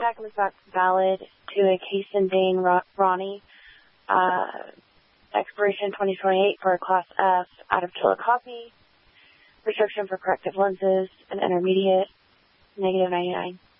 tag comes back valid to a case in Dane Ronnie, expiration 2028 for a Class F out of kilo copy. Prescription for corrective lenses, an intermediate, -99.